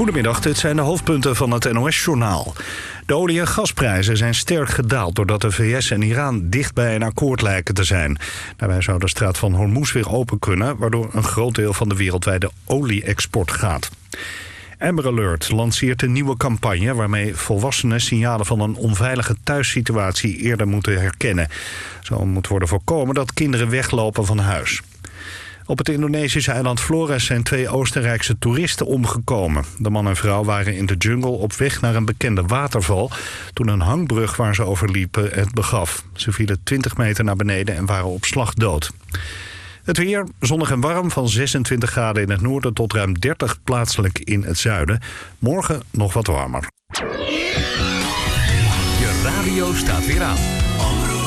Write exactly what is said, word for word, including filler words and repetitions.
Goedemiddag, dit zijn de hoofdpunten van het N O S-journaal. De olie- en gasprijzen zijn sterk gedaald doordat de V S en Iran dicht bij een akkoord lijken te zijn. Daarbij zou de straat van Hormuz weer open kunnen, waardoor een groot deel van de wereldwijde olie-export gaat. Amber Alert lanceert een nieuwe campagne waarmee volwassenen signalen van een onveilige thuissituatie eerder moeten herkennen. Zo moet worden voorkomen dat kinderen weglopen van huis. Op het Indonesische eiland Flores zijn twee Oostenrijkse toeristen omgekomen. De man en vrouw waren in de jungle op weg naar een bekende waterval toen een hangbrug waar ze over liepen het begaf. Ze vielen twintig meter naar beneden en waren op slag dood. Het weer, zonnig en warm, van zesentwintig graden in het noorden tot ruim dertig plaatselijk in het zuiden. Morgen nog wat warmer. Je radio staat weer aan.